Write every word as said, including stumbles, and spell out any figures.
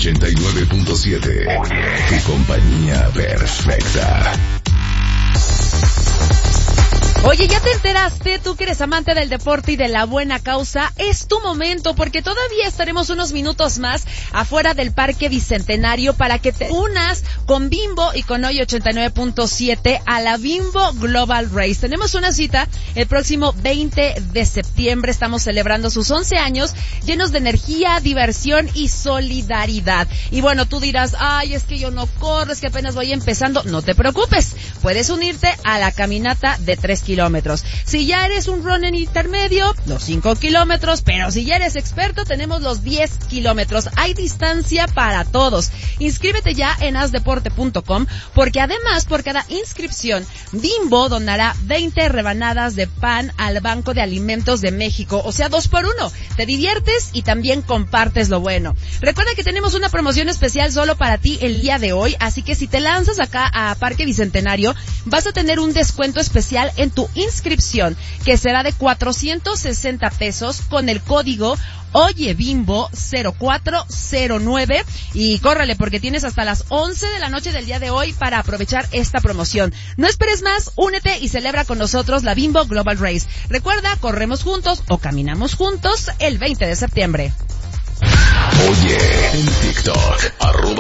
ochenta y nueve punto siete. Tu compañía perfecta. Oye, ¿ya te enteraste? Tú que eres amante del deporte y de la buena causa, es tu momento, porque todavía estaremos unos minutos más afuera del Parque Bicentenario para que te unas con Bimbo y con Hoy ochenta y nueve punto siete a la Bimbo Global Race. Tenemos una cita el próximo veinte de septiembre, estamos celebrando sus once años llenos de energía, diversión y solidaridad. Y bueno, tú dirás, ay, es que yo no corro, es que apenas voy empezando. No te preocupes, puedes unirte a la caminata de tres kilómetros. kilómetros. Si ya eres un runner intermedio, los cinco kilómetros, pero si ya eres experto, tenemos los diez kilómetros. Hay distancia para todos. Inscríbete ya en as deporte punto com, porque además, por cada inscripción, Bimbo donará veinte rebanadas de pan al Banco de Alimentos de México, o sea, dos por uno. Te diviertes y también compartes lo bueno. Recuerda que tenemos una promoción especial solo para ti el día de hoy, así que si te lanzas acá a Parque Bicentenario, vas a tener un descuento especial en tu inscripción, que será de cuatrocientos sesenta pesos con el código Oye Bimbo cero cuatro cero nueve, y córrele porque tienes hasta las once de la noche del día de hoy para aprovechar esta promoción. No esperes más, únete y celebra con nosotros la Bimbo Global Race. Recuerda, corremos juntos o caminamos juntos el veinte de septiembre. Oye, en TikTok, arroba